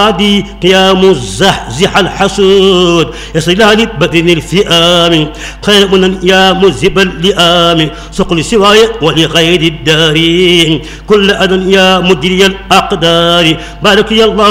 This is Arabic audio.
قيام الزحزح الحسود يصلان بدن الفئام خير من يا مذهب اللئام سقل سواي ولغير الدارين كل أذى يا مدري الأقدار بارك يا الله